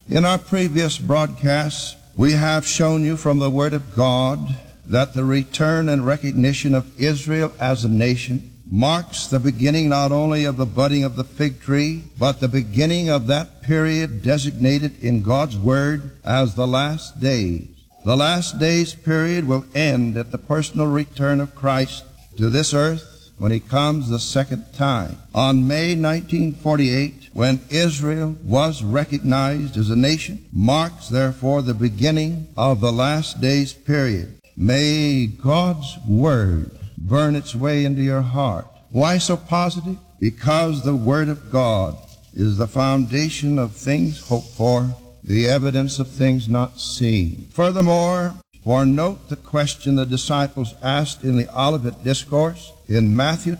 In our previous broadcasts, we have shown you from the Word of God that the return and recognition of Israel as a nation marks the beginning not only of the budding of the fig tree, but the beginning of that period designated in God's Word as the last days. The last days period will end at the personal return of Christ to this earth when He comes the second time. On May 1948, when Israel was recognized as a nation, marks therefore the beginning of the last days period. May God's Word burn its way into your heart. Why so positive? Because the Word of God is the foundation of things hoped for, the evidence of things not seen. Furthermore, for note the question the disciples asked in the Olivet Discourse in Matthew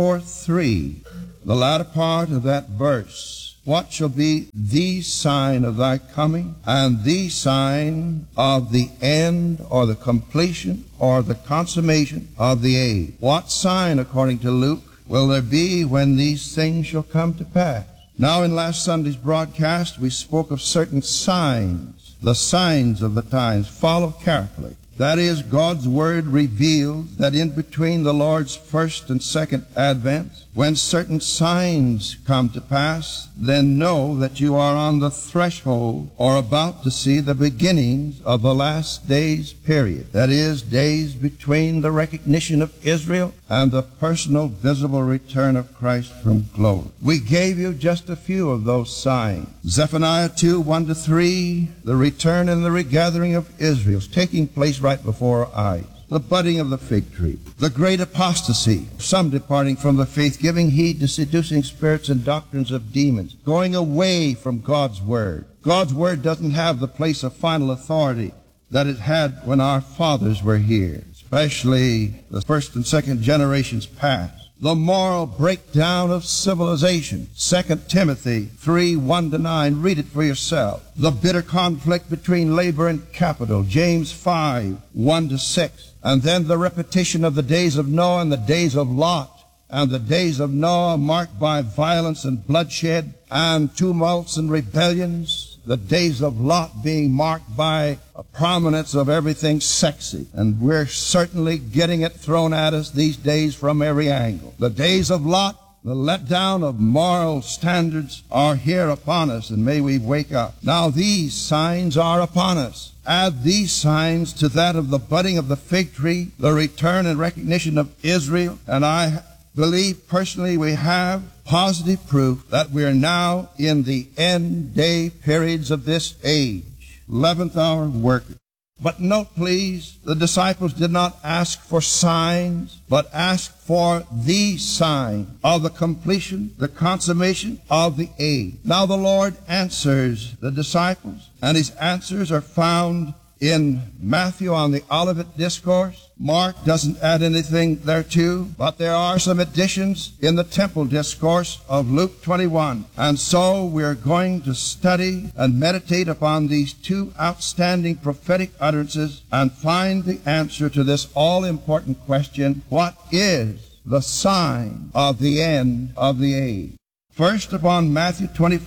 24:3, the latter part of that verse. What shall be the sign of thy coming and the sign of the end or the completion or the consummation of the age? What sign, according to Luke, will there be when these things shall come to pass? Now, in last Sunday's broadcast, we spoke of certain signs. The signs of the times. Follow carefully. That is, God's Word reveals that in between the Lord's first and second advent, when certain signs come to pass, then know that you are on the threshold or about to see the beginnings of the last days period. That is, days between the recognition of Israel and the personal visible return of Christ from glory. We gave you just a few of those signs. Zephaniah 2:1-3, the return and the regathering of Israel is taking place right before our eyes. The budding of the fig tree, the great apostasy, some departing from the faith, giving heed to seducing spirits and doctrines of demons, going away from God's Word. God's Word doesn't have the place of final authority that it had when our fathers were here, especially the first and second generations past. The moral breakdown of civilization, 2 Timothy 3:1-9, read it for yourself. The bitter conflict between labor and capital, James 5:1-6. And then the repetition of the days of Noah and the days of Lot, and the days of Noah marked by violence and bloodshed and tumults and rebellions. The days of Lot being marked by a prominence of everything sexy. And we're certainly getting it thrown at us these days from every angle. The days of Lot, the letdown of moral standards are here upon us, and may we wake up. Now these signs are upon us. Add these signs to that of the budding of the fig tree, the return and recognition of Israel, and I believe personally we have positive proof that we are now in the end day periods of this age. 11th hour workers. But note, please, the disciples did not ask for signs, but asked for the sign of the completion, the consummation of the age. Now the Lord answers the disciples, and His answers are found in Matthew on the Olivet Discourse. Mark doesn't add anything thereto, but there are some additions in the Temple Discourse of Luke 21. And so we're going to study and meditate upon these two outstanding prophetic utterances and find the answer to this all-important question: what is the sign of the end of the age? First, upon Matthew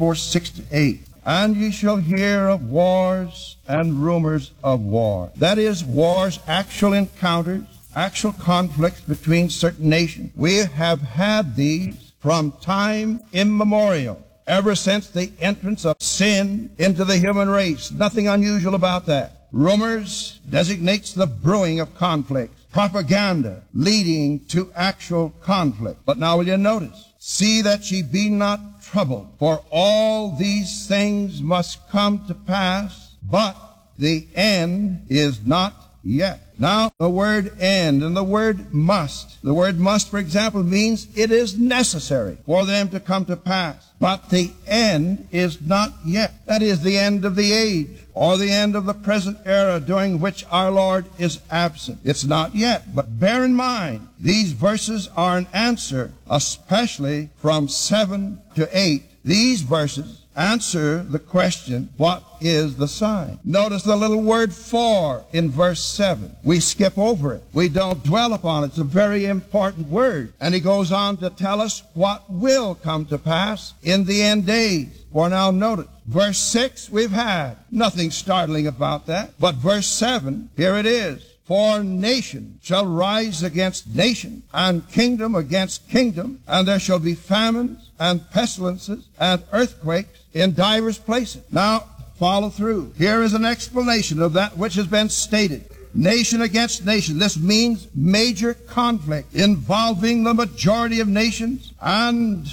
24:6-8. And ye shall hear of wars and rumors of war. That is, wars, actual encounters, actual conflicts between certain nations. We have had these from time immemorial, ever since the entrance of sin into the human race. Nothing unusual about that. Rumors designates the brewing of conflicts. Propaganda leading to actual conflict. But now will you notice? See that ye be not troubled, for all these things must come to pass, but the end is not yet. Now, the word end and the word must. The word must, for example, means it is necessary for them to come to pass. But the end is not yet. That is the end of the age, or the end of the present era during which our Lord is absent. It's not yet. But bear in mind, these verses are an answer, especially from 7 to 8, These verses answer the question, what is the sign? Notice the little word for in verse 7. We skip over it. We don't dwell upon it. It's a very important word. And he goes on to tell us what will come to pass in the end days. For now notice, verse 6 we've had. Nothing startling about that. But verse 7, here it is. For nation shall rise against nation, and kingdom against kingdom, and there shall be famines and pestilences and earthquakes in divers places. Now, follow through. Here is an explanation of that which has been stated. Nation against nation. This means major conflict involving the majority of nations and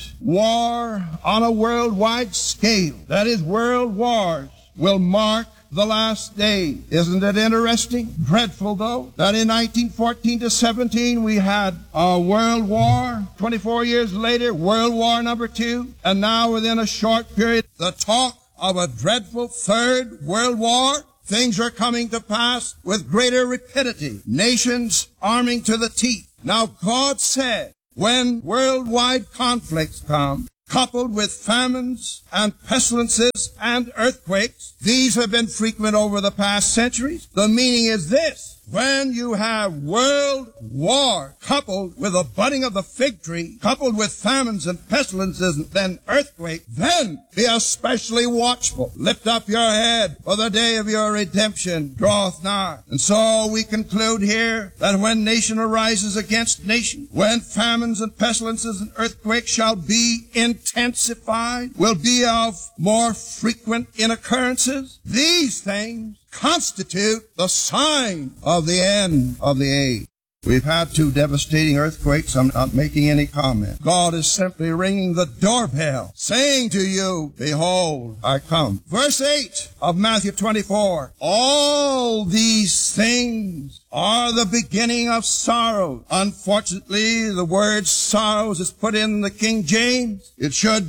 war on a worldwide scale. That is, world wars will mark the last day. Isn't it interesting? Dreadful, though, that in 1914 to 17 we had a world war. 24 years later, World War number 2. And now within a short period, the talk of a dreadful third world war. Things are coming to pass with greater rapidity. Nations arming to the teeth. Now God said, when worldwide conflicts come, coupled with famines and pestilences and earthquakes, these have been frequent over the past centuries. The meaning is this: when you have world war coupled with the budding of the fig tree, coupled with famines and pestilences and then earthquake, then be especially watchful. Lift up your head, for the day of your redemption draweth nigh. And so we conclude here that when nation arises against nation, when famines and pestilences and earthquakes shall be intensified, will be of more frequent in occurrences, these things constitute the sign of the end of the age. We've had 2 devastating earthquakes. I'm not making any comment. God is simply ringing the doorbell, saying to you, behold, I come. Verse 8 of Matthew 24. All these things are the beginning of sorrow. Unfortunately, the word sorrows is put in the King James. It should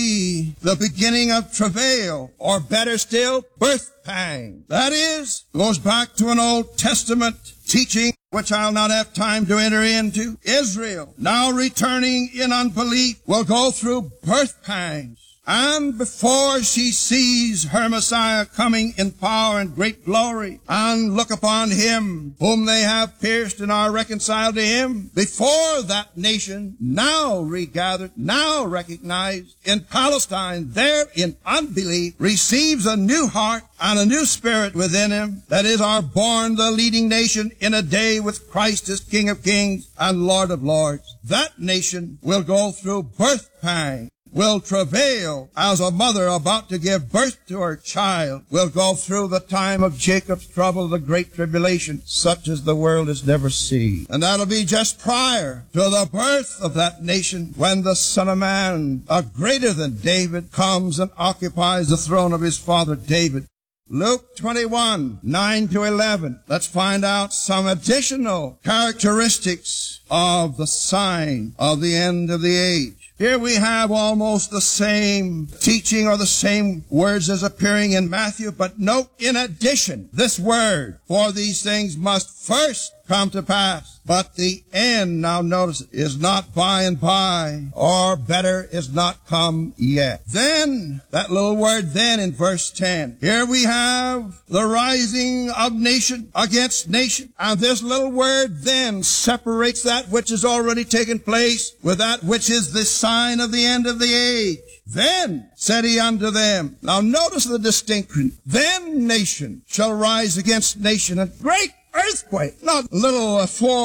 be the beginning of travail, or better still, birth pang. That is, goes back to an Old Testament teaching which I'll not have time to enter into. Israel, now returning in unbelief, will go through birth pangs. And before she sees her Messiah coming in power and great glory, and look upon him whom they have pierced and are reconciled to him, before that nation, now regathered, now recognized in Palestine, there in unbelief, receives a new heart and a new spirit within him, that is, are born the leading nation in a day with Christ as King of Kings and Lord of Lords. That nation will go through birth pangs, will travail as a mother about to give birth to her child, will go through the time of Jacob's trouble, the great tribulation, such as the world has never seen. And that'll be just prior to the birth of that nation, when the Son of Man, a greater than David, comes and occupies the throne of his father David. Luke 21, 9 to 11. Let's find out some additional characteristics of the sign of the end of the age. Here we have almost the same teaching or the same words as appearing in Matthew, but note in addition this word, for these things must first come to pass. But the end, now notice it, is not by and by, or better, is not come yet. Then, that little word then in verse 10. Here we have the rising of nation against nation. And this little word then separates that which has already taken place with that which is the sign of the end of the age. Then said he unto them. Now notice the distinction. Then nation shall rise against nation, and great earthquake, not little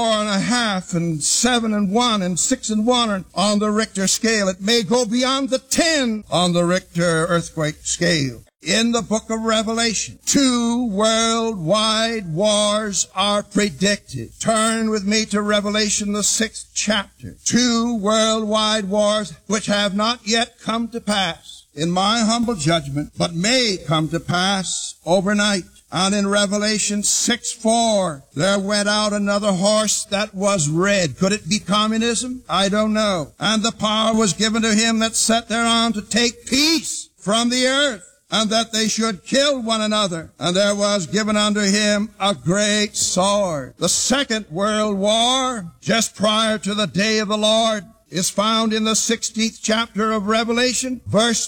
4.5 and 7 and 1 and 6 and 1 on the Richter scale. It may go beyond the 10 on the Richter earthquake scale. In the book of Revelation, 2 worldwide wars are predicted. Turn with me to Revelation, the 6th chapter. 2 worldwide wars which have not yet come to pass, in my humble judgment, but may come to pass overnight. And in Revelation 6:4, there went out another horse that was red. Could it be communism? I don't know. And the power was given to him that sat thereon to take peace from the earth, and that they should kill one another. And there was given unto him a great sword. The Second World War, just prior to the day of the Lord, is found in the 16th chapter of Revelation, verse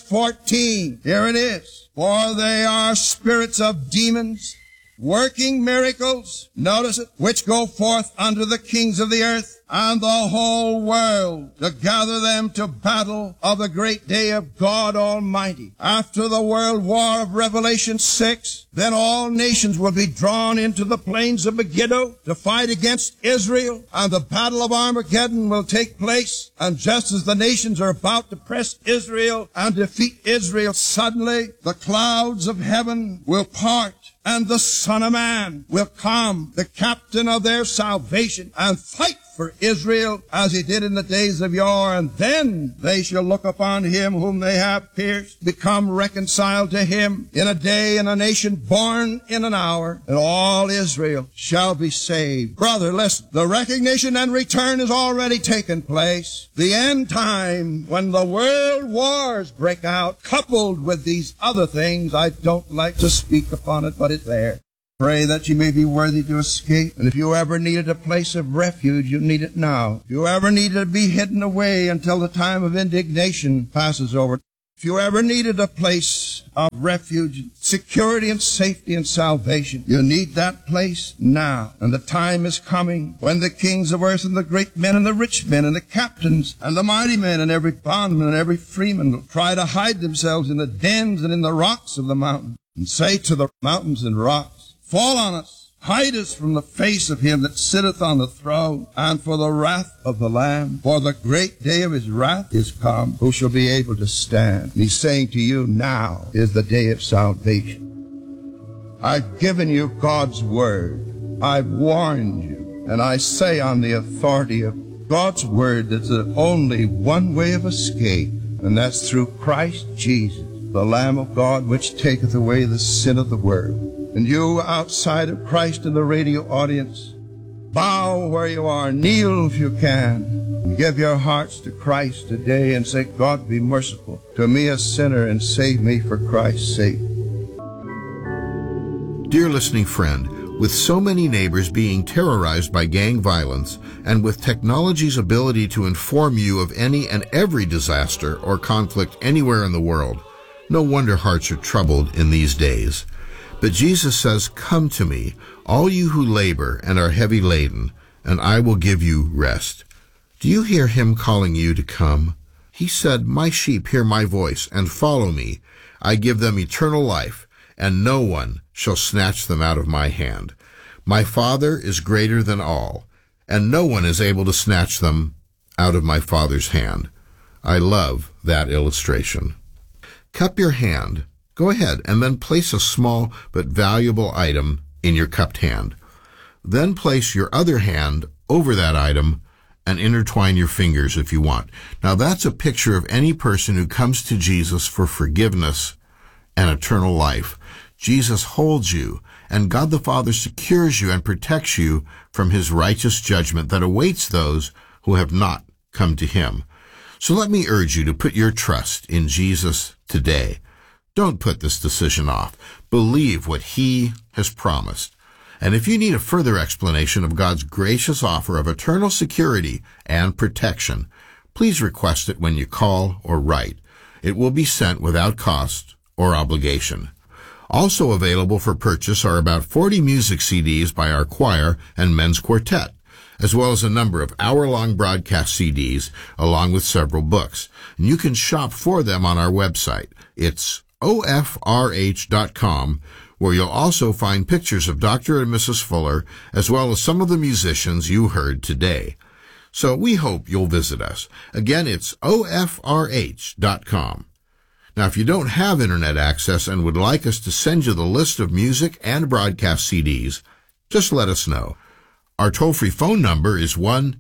14. Here it is. For they are spirits of demons, working miracles, notice it, which go forth unto the kings of the earth and the whole world to gather them to battle of the great day of God Almighty. After the world war of Revelation 6, then all nations will be drawn into the plains of Megiddo to fight against Israel, and the battle of Armageddon will take place. And just as the nations are about to press Israel and defeat Israel, suddenly the clouds of heaven will part, and the Son of Man will come, the captain of their salvation, and fight for Israel as he did in the days of yore. And then they shall look upon him whom they have pierced, become reconciled to him in a day and a nation born in an hour, and all Israel shall be saved. Brother, listen, the recognition and return has already taken place. The end time, when the world wars break out, coupled with these other things, I don't like to speak upon it, but it's there. Pray that you may be worthy to escape. And if you ever needed a place of refuge, you need it now. If you ever needed to be hidden away until the time of indignation passes over, if you ever needed a place of refuge, security and safety and salvation, you need that place now. And the time is coming when the kings of earth and the great men and the rich men and the captains and the mighty men and every bondman and every freeman will try to hide themselves in the dens and in the rocks of the mountain, and say to the mountains and rocks, fall on us, hide us from the face of him that sitteth on the throne, and for the wrath of the Lamb. For the great day of his wrath is come. Who shall be able to stand? And he's saying to you, now is the day of salvation. I've given you God's word. I've warned you. And I say on the authority of God's word that there's only one way of escape, and that's through Christ Jesus, the Lamb of God, which taketh away the sin of the world. And you outside of Christ in the radio audience, bow where you are, kneel if you can, and give your hearts to Christ today and say, God, be merciful to me, a sinner, and save me for Christ's sake. Dear listening friend, with so many neighbors being terrorized by gang violence, and with technology's ability to inform you of any and every disaster or conflict anywhere in the world, no wonder hearts are troubled in these days. But Jesus says, come to me, all you who labor and are heavy laden, and I will give you rest. Do you hear him calling you to come? He said, my sheep hear my voice and follow me. I give them eternal life, and no one shall snatch them out of my hand. My Father is greater than all, and no one is able to snatch them out of my Father's hand. I love that illustration. Cup your hand. Go ahead and then place a small but valuable item in your cupped hand. Then place your other hand over that item and intertwine your fingers if you want. Now that's a picture of any person who comes to Jesus for forgiveness and eternal life. Jesus holds you, and God the Father secures you and protects you from his righteous judgment that awaits those who have not come to him. So let me urge you to put your trust in Jesus today. Don't put this decision off. Believe what he has promised. And if you need a further explanation of God's gracious offer of eternal security and protection, please request it when you call or write. It will be sent without cost or obligation. Also available for purchase are about 40 music CDs by our choir and men's quartet, as well as a number of hour-long broadcast CDs, along with several books. And you can shop for them on our website. It's ofrh.com, where you'll also find pictures of Dr. and Mrs. Fuller, as well as some of the musicians you heard today. So we hope you'll visit us. Again, it's ofrh.com. Now, if you don't have internet access and would like us to send you the list of music and broadcast CDs, just let us know. Our toll-free phone number is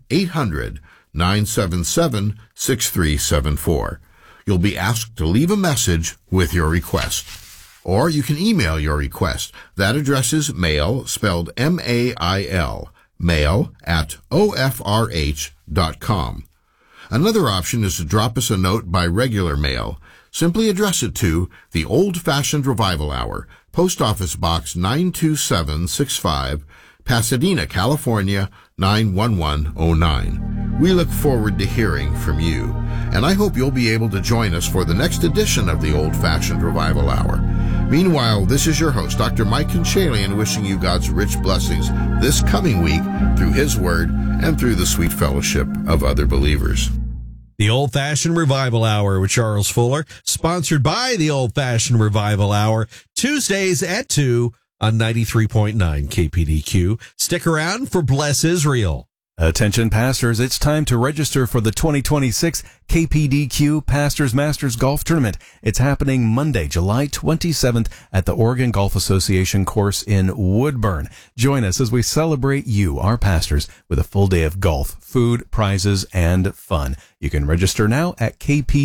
1-800-977-6374. You'll be asked to leave a message with your request. Or you can email your request. That address is mail, spelled M-A-I-L, mail@ofrh.com. Another option is to drop us a note by regular mail. Simply address it to the Old-Fashioned Revival Hour, Post Office Box 92765, Pasadena, California, 91109. We look forward to hearing from you, and I hope you'll be able to join us for the next edition of the Old-Fashioned Revival Hour. Meanwhile, this is your host, Dr. Mike Conchalian, wishing you God's rich blessings this coming week through His Word and through the sweet fellowship of other believers. The Old-Fashioned Revival Hour with Charles Fuller, sponsored by the Old-Fashioned Revival Hour, Tuesdays at 2 on 93.9 KPDQ. Stick around for Bless Israel. Attention pastors, it's time to register for the 2026 KPDQ Pastors Masters Golf Tournament. It's happening Monday, July 27th at the Oregon Golf Association course in Woodburn. Join us as we celebrate you, our pastors, with a full day of golf, food, prizes, and fun. You can register now at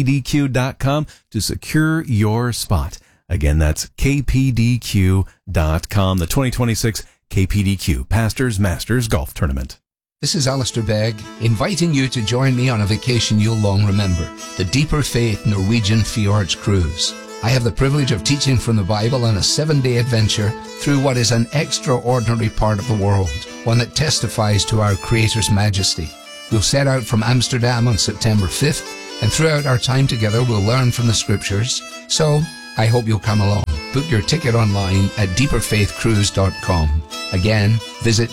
kpdq.com to secure your spot. Again, that's kpdq.com, the 2026 KPDQ Pastors Masters Golf Tournament. This is Alistair Begg, inviting you to join me on a vacation you'll long remember, the Deeper Faith Norwegian Fjords Cruise. I have the privilege of teaching from the Bible on a 7-day adventure through what is an extraordinary part of the world, one that testifies to our Creator's majesty. We'll set out from Amsterdam on September 5th, and throughout our time together we'll learn from the Scriptures. So, I hope you'll come along. Book your ticket online at deeperfaithcruise.com. Again, visit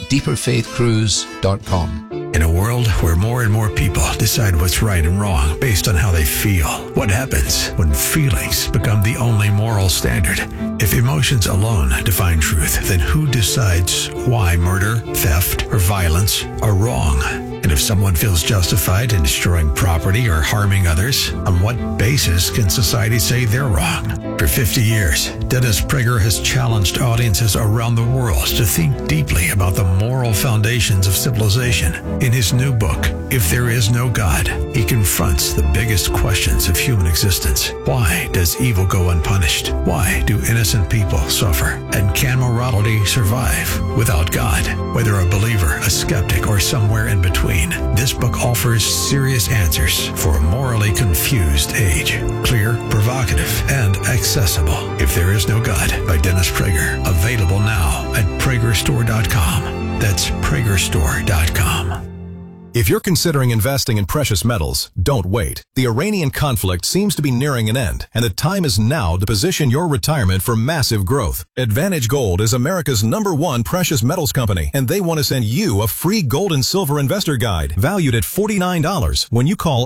deeperfaithcruise.com. In a world where more and more people decide what's right and wrong based on how they feel, what happens when feelings become the only moral standard? If emotions alone define truth, then who decides why murder, theft, or violence are wrong? And if someone feels justified in destroying property or harming others, on what basis can society say they're wrong? For 50 years, Dennis Prager has challenged audiences around the world to think deeply about the moral foundations of civilization. In his new book, If There Is No God, he confronts the biggest questions of human existence. Why does evil go unpunished? Why do innocent people suffer? And can morality survive without God? Whether a believer, a skeptic, or somewhere in between, this book offers serious answers for a morally confused age. Clear, provocative, and accessible. If There Is No God by Dennis Prager. Available now at PragerStore.com. That's PragerStore.com. If you're considering investing in precious metals, don't wait. The Iranian conflict seems to be nearing an end, and the time is now to position your retirement for massive growth. Advantage Gold is America's #1 precious metals company, and they want to send you a free gold and silver investor guide valued at $49 when you call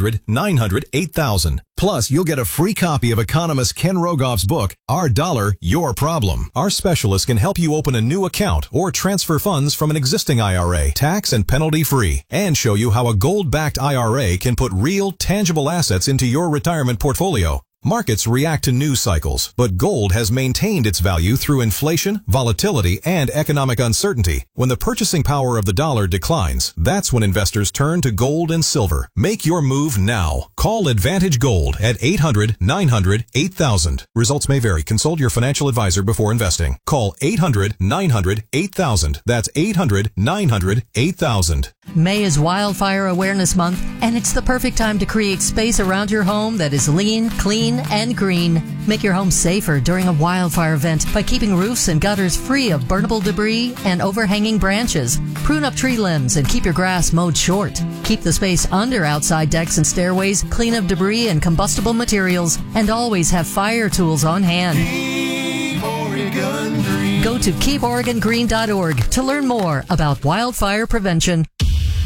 800-900-8000. Plus, you'll get a free copy of economist Ken Rogoff's book, Our Dollar, Your Problem. Our specialists can help you open a new account or transfer funds from an existing IRA, tax and penalty free, and show you how a gold-backed IRA can put real, tangible assets into your retirement portfolio. Markets react to news cycles, but gold has maintained its value through inflation, volatility, and economic uncertainty. When the purchasing power of the dollar declines, that's when investors turn to gold and silver. Make your move now. Call Advantage Gold at 800-900-8000. Results may vary. Consult your financial advisor before investing. Call 800-900-8000. That's 800-900-8000. May is Wildfire Awareness Month, and it's the perfect time to create space around your home that is lean, clean, and green. Make your home safer during a wildfire event by keeping roofs and gutters free of burnable debris and overhanging branches. Prune up tree limbs and keep your grass mowed short. Keep the space under outside decks and stairways clean of debris and combustible materials, and always have fire tools on hand. Go to keeporegongreen.org to learn more about wildfire prevention.